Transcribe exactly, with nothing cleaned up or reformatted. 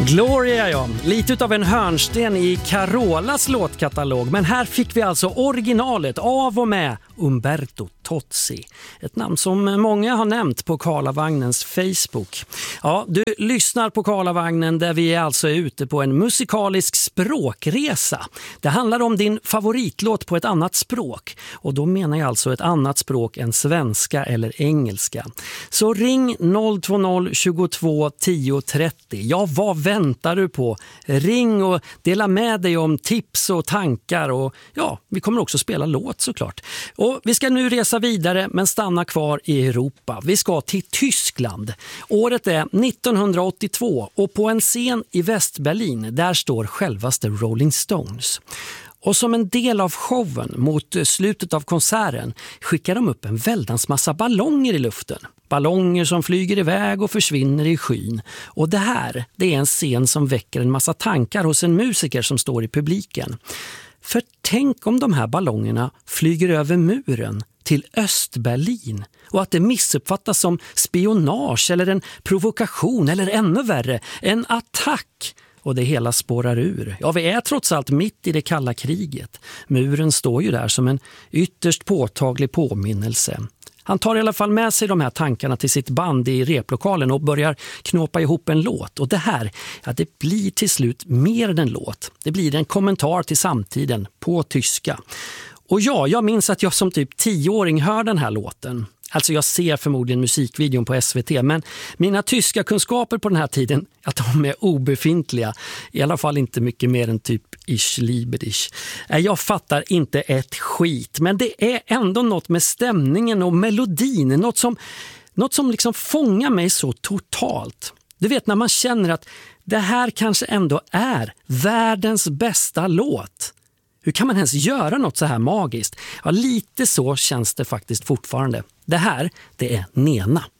Gloria, ja. Lite utav en hörnsten i Carolas låtkatalog. Men här fick vi alltså originalet av och med Umberto Tozzi. Ett namn som många har nämnt på Karlavagnens Facebook. Ja, du lyssnar på Karlavagnen där vi alltså är ute på en musikalisk språkresa. Det handlar om din favoritlåt på ett annat språk. Och då menar jag alltså ett annat språk än svenska eller engelska. Så ring noll två noll tjugotvå tio trettio. Ja, vad väntar du på? Ring och dela med dig om tips och tankar. Och ja, vi kommer också spela låt såklart. Och vi ska nu resa vidare men stanna kvar i Europa. Vi ska till Tyskland. Året är nittonhundraåttiotvå och på en scen i Västberlin där står självaste Rolling Stones. Och som en del av showen mot slutet av konserten skickar de upp en väldans massa ballonger i luften. Ballonger som flyger iväg och försvinner i skyn. Och det här, det är en scen som väcker en massa tankar hos en musiker som står i publiken. För tänk om de här ballongerna flyger över muren till Östberlin och att det missuppfattas som spionage eller en provokation eller ännu värre, en attack. Och det hela spårar ur. Ja, vi är trots allt mitt i det kalla kriget. Muren står ju där som en ytterst påtaglig påminnelse. Han tar i alla fall med sig de här tankarna till sitt band i replokalen och börjar knåpa ihop en låt. Och det här, ja, det blir till slut mer än en låt. Det blir en kommentar till samtiden på tyska. Och ja, jag minns att jag som typ tioåring hör den här låten. Alltså jag ser förmodligen musikvideon på S V T, men mina tyska kunskaper på den här tiden, att de är obefintliga. I alla fall inte mycket mer än typ ich liebe dich. Jag fattar inte ett skit, men det är ändå något med stämningen och melodin, något som, något som liksom fångar mig så totalt. Du vet när man känner att det här kanske ändå är världens bästa låt. Hur kan man ens göra något så här magiskt? Ja, lite så känns det faktiskt fortfarande. Det här, det är Nena.